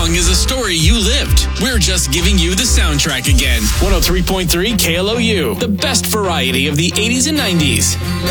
song is a story you lived. We're just giving you the soundtrack again. 103.3 KLOU, the best variety of the 80s and 90s.